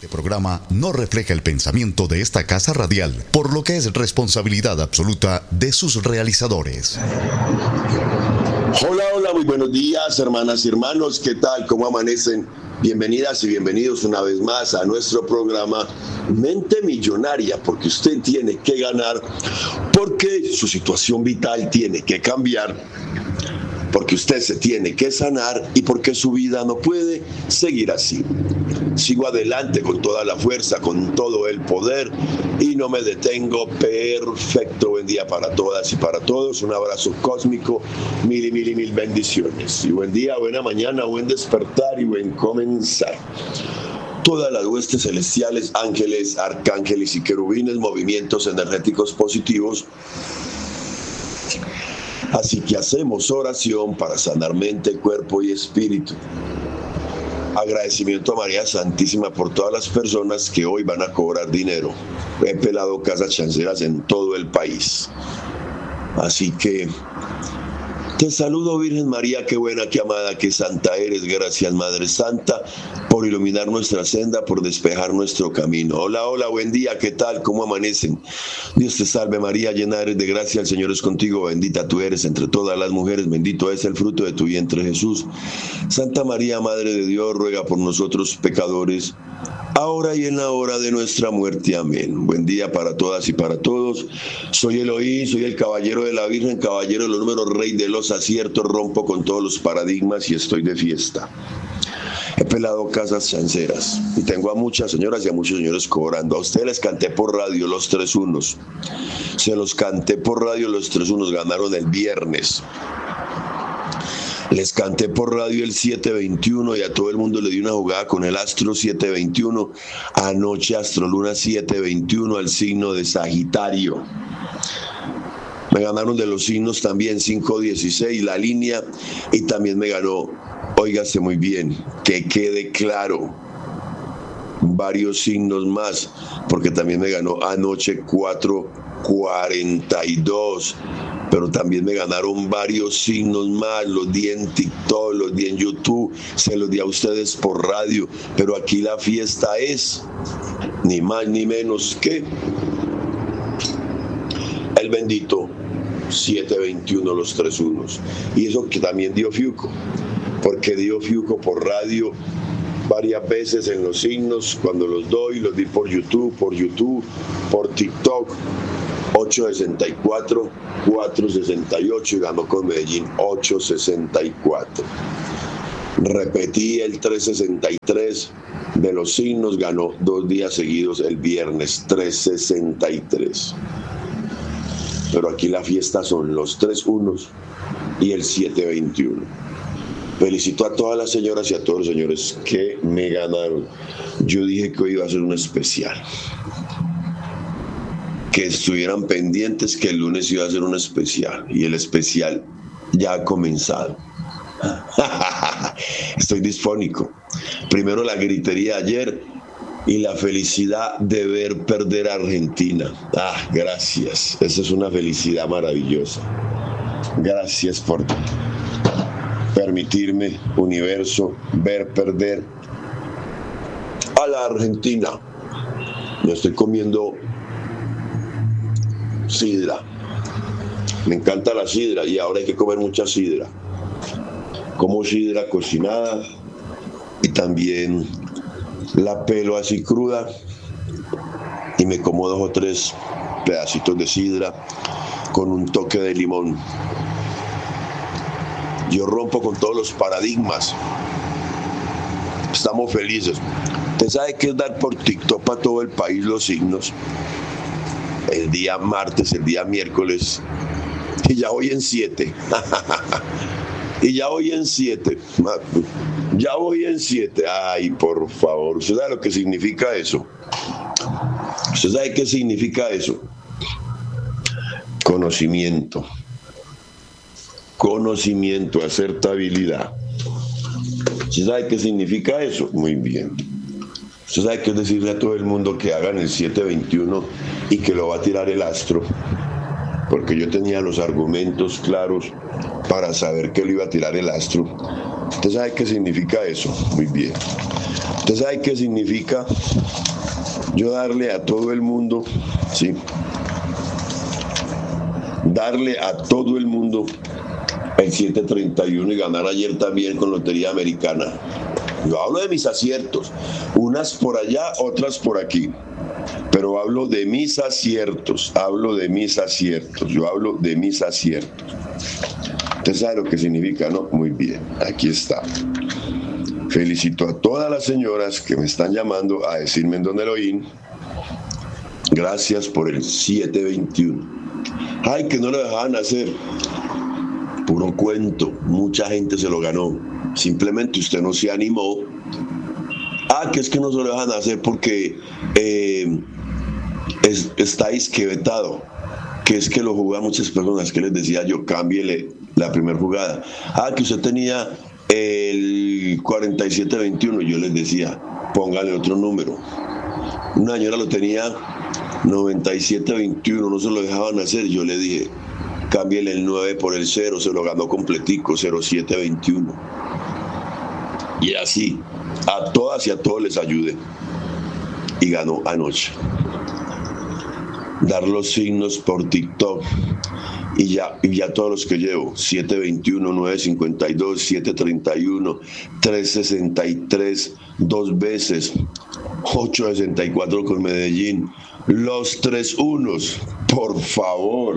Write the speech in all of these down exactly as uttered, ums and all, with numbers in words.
Este programa no refleja el pensamiento de esta casa radial, por lo que es responsabilidad absoluta de sus realizadores. Hola, hola, muy buenos días, hermanas y hermanos, ¿qué tal? ¿Cómo amanecen? Bienvenidas y bienvenidos una vez más a nuestro programa Mente Millonaria, porque usted tiene que ganar, porque su situación vital tiene que cambiar, porque usted se tiene que sanar y porque su vida no puede seguir así. Sigo adelante con toda la fuerza, con todo el poder y no me detengo. Perfecto, buen día para todas y para todos. Un abrazo cósmico, mil y mil y mil bendiciones. Y buen día, buena mañana, buen despertar y buen comenzar. Todas las huestes celestiales, ángeles, arcángeles y querubines, movimientos energéticos positivos. Así que hacemos oración para sanar mente, cuerpo y espíritu. Agradecimiento a María Santísima por todas las personas que hoy van a cobrar dinero. He pelado casas chanceras en todo el país. Así que te saludo, Virgen María, qué buena, qué amada, qué santa eres. Gracias, Madre Santa, por iluminar nuestra senda, por despejar nuestro camino. Hola, hola, buen día, ¿qué tal? ¿Cómo amanecen? Dios te salve, María, llena eres de gracia, el Señor es contigo, bendita tú eres entre todas las mujeres, bendito es el fruto de tu vientre, Jesús. Santa María, Madre de Dios, ruega por nosotros pecadores, ahora y en la hora de nuestra muerte. Amén. Buen día para todas y para todos. Soy Elohim, soy el caballero de la Virgen, caballero de los números, rey de los aciertos, rompo con todos los paradigmas y estoy de fiesta. He pelado casas chanceras y tengo a muchas señoras y a muchos señores cobrando. A ustedes les canté por radio los tres unos. Se los canté por radio los tres unos, ganaron el viernes. Les canté por radio el siete veintiuno y a todo el mundo le di una jugada con el Astro siete veintiuno. Anoche Astroluna siete veintiuno al signo de Sagitario. Me ganaron de los signos también cinco dieciséis, la línea, y también me ganó, óigase muy bien, que quede claro, varios signos más, porque también me ganó anoche cuatro cuarenta y dos. Pero también me ganaron varios signos más, los di en TikTok, los di en YouTube, se los di a ustedes por radio, pero aquí la fiesta es ni más ni menos que el bendito siete veintiuno, los tres unos, y eso que también dio Fiuco, porque dio Fiuco por radio varias veces en los signos, cuando los doy, los di por YouTube, por YouTube, por TikTok. ocho sesenta y cuatro, cuatro sesenta y ocho y ganó con Medellín ocho sesenta y cuatro. Repetí el tres sesenta y tres de los signos, ganó dos días seguidos el viernes tres sesenta y tres. Pero aquí la fiesta son los tres unos y el siete veintiuno. Felicito a todas las señoras y a todos los señores que me ganaron. Yo dije que hoy iba a ser un especial, que estuvieran pendientes, que el lunes iba a ser un especial, y el especial ya ha comenzado. Estoy disfónico. Primero la gritería ayer y la felicidad de ver perder a Argentina. Ah, gracias. Esa es una felicidad maravillosa. Gracias por permitirme, universo, ver perder a la Argentina. Me estoy comiendo sidra, me encanta la sidra y ahora hay que comer mucha sidra. Como sidra cocinada y también la pelo así cruda y me como dos o tres pedacitos de sidra con un toque de limón. Yo rompo con todos los paradigmas. Estamos felices. ¿Usted sabe qué es dar por TikTok para todo el país los signos? El día martes, el día miércoles, y ya voy en siete. Y ya voy en siete. Ya voy en siete. Ay, por favor. ¿Usted sabe lo que significa eso? ¿Usted sabe qué significa eso? Conocimiento. Conocimiento, acertabilidad. ¿Usted sabe qué significa eso? Muy bien. Usted sabe qué es decirle a todo el mundo que hagan el siete veintiuno y que lo va a tirar el astro, porque yo tenía los argumentos claros para saber que lo iba a tirar el astro. ¿Usted sabe qué significa eso? Muy bien. ¿Usted sabe qué significa yo darle a todo el mundo, sí? Darle a todo el mundo el siete treinta y uno y ganar ayer también con Lotería Americana. Yo hablo de mis aciertos, unas por allá, otras por aquí, pero hablo de mis aciertos, hablo de mis aciertos, yo hablo de mis aciertos. Usted sabe lo que significa, ¿no? Muy bien, aquí está. Felicito a todas las señoras que me están llamando a decirme en Don Elohim, gracias por el siete veintiuno. Ay, que no lo dejaban hacer. Puro cuento, mucha gente se lo ganó. Simplemente usted no se animó. Ah, que es que no se lo dejan hacer porque eh, es, está disquevetado. Que es que lo jugaban muchas personas, que les decía yo, cámbiele la primera jugada. Ah, que usted tenía el cuarenta y siete veintiuno, yo les decía, póngale otro número. Una señora lo tenía noventa y siete veintiuno, no se lo dejaban hacer, yo le dije, cámbiele el nueve por el cero, se lo ganó completico, cero siete veintiuno. Y así, a todas y a todos les ayudé. Y ganó anoche. Dar los signos por TikTok. Y ya, y ya todos los que llevo, siete veintiuno, nueve cincuenta y dos, siete treinta y uno, tres sesenta y tres, dos veces, ocho sesenta y cuatro con Medellín, los tres unos, por favor.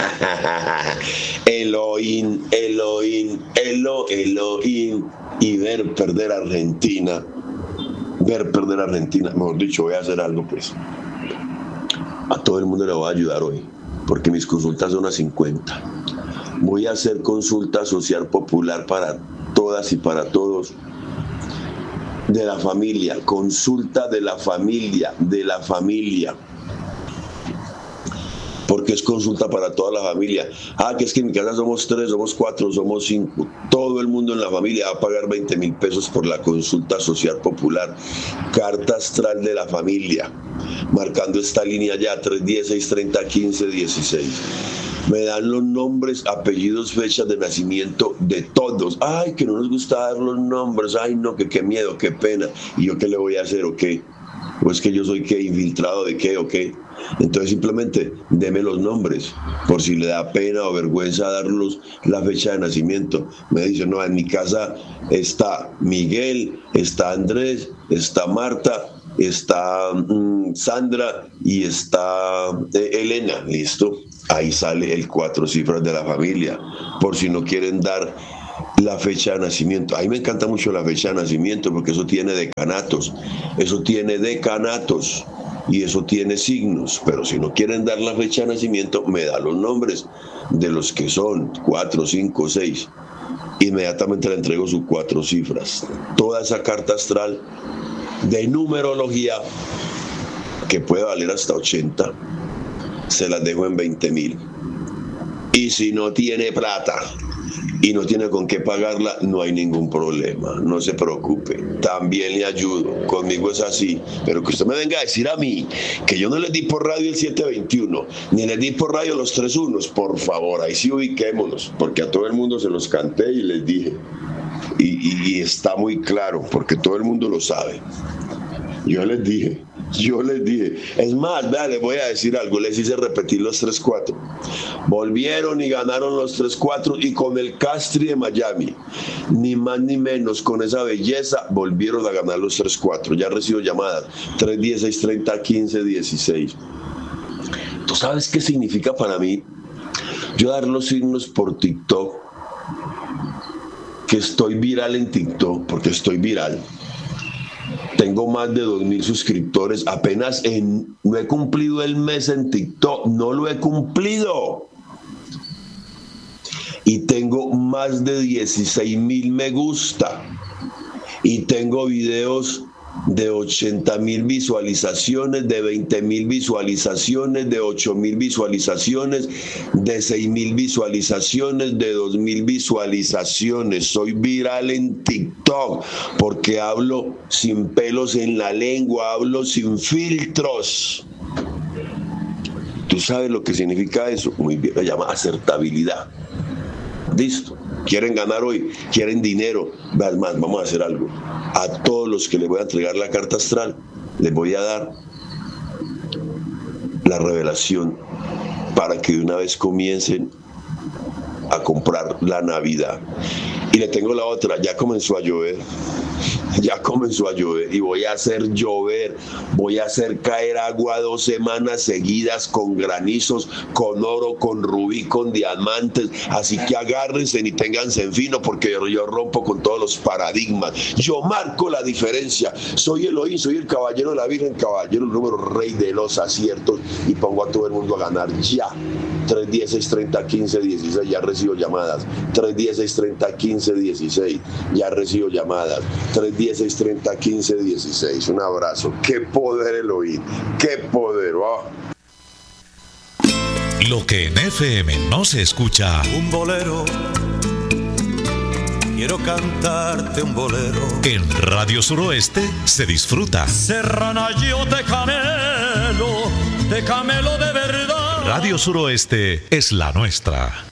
Elohim, Elohim, Elo, Elohim, y ver perder a Argentina, ver perder a Argentina, mejor dicho, voy a hacer algo pues. A todo el mundo le voy a ayudar hoy, porque mis consultas son a cincuenta. Voy a hacer consulta social popular para todas y para todos, de la familia, consulta de la familia, de la familia, porque es consulta para toda la familia. Ah, que es que en mi casa somos tres, somos cuatro, somos cinco. Todo el mundo en la familia va a pagar veinte mil pesos por la consulta social popular. Carta astral de la familia, marcando esta línea ya, tres diez, seis treinta, quince dieciséis. Me dan los nombres, apellidos, fechas de nacimiento de todos. Ay, que no nos gusta dar los nombres. Ay, no, que qué miedo, qué pena. ¿Y yo qué le voy a hacer o qué? ¿O es que yo soy qué, infiltrado de qué o qué? Entonces simplemente deme los nombres, por si le da pena o vergüenza darlos la fecha de nacimiento. Me dice, no, en mi casa está Miguel, está Andrés, está Marta, está mm, Sandra y está eh, Elena, listo. Ahí sale el cuatro cifras de la familia, por si no quieren dar la fecha de nacimiento. A mí me encanta mucho la fecha de nacimiento porque eso tiene decanatos, eso tiene decanatos y eso tiene signos, pero si no quieren dar la fecha de nacimiento, me da los nombres de los que son cuatro, cinco, seis. Inmediatamente le entrego sus cuatro cifras. Toda esa carta astral de numerología, que puede valer hasta ochenta, se las dejo en veinte mil. Y si no tiene plata y no tiene con qué pagarla, no hay ningún problema, no se preocupe, también le ayudo, conmigo es así. Pero que usted me venga a decir a mí que yo no les di por radio el siete veintiuno, ni les di por radio los tres unos, por favor, ahí sí ubiquémonos, porque a todo el mundo se los canté y les dije, y, y, y está muy claro, porque todo el mundo lo sabe. Yo les dije, yo les dije, es más, vea, les voy a decir algo, les hice repetir los tres cuatro. Volvieron y ganaron los tres cuatro y con el Castri de Miami, ni más ni menos, con esa belleza, volvieron a ganar los tres cuatro. Ya recibo llamadas, tres diez, seis treinta, quince dieciséis. ¿Tú sabes qué significa para mí yo dar los signos por TikTok? Que estoy viral en TikTok, porque estoy viral. Tengo más de dos mil suscriptores, apenas en, no he cumplido el mes en TikTok, no lo he cumplido. Y tengo más de dieciséis mil me gusta. Y tengo videos de ochenta mil visualizaciones, de veinte mil visualizaciones, de ocho mil visualizaciones, de seis mil visualizaciones, de dos mil visualizaciones. Soy viral en TikTok porque hablo sin pelos en la lengua, hablo sin filtros. ¿Tú sabes lo que significa eso? Muy bien, se llama acertabilidad. Listo. quieren ganar hoy, quieren dinero. Más, vamos a hacer algo. A todos los que les voy a entregar la carta astral, les voy a dar la revelación para que de una vez comiencen a comprar la Navidad. Y le tengo la otra, ya comenzó a llover. Ya comenzó a llover y voy a hacer llover, voy a hacer caer agua dos semanas seguidas con granizos, con oro, con rubí, con diamantes. Así que agárrense y ténganse en fino, porque yo rompo con todos los paradigmas. Yo marco la diferencia. Soy Elohim, soy el caballero de la Virgen, caballero el número rey de los aciertos, y pongo a todo el mundo a ganar ya. tres, diez, seis, treinta, quince, dieciséis, ya recibo llamadas. tres, diez, seis, treinta, quince, dieciséis, ya recibo llamadas. tres, diez, seis, treinta, quince, dieciséis. Un abrazo. Qué poder Elohim, qué poder. Oh. Lo que en F M no se escucha. Un bolero. Quiero cantarte un bolero. En Radio Suroeste se disfruta. Serrana, yo te camelo, te camelo de verdad. Radio Suroeste es la nuestra.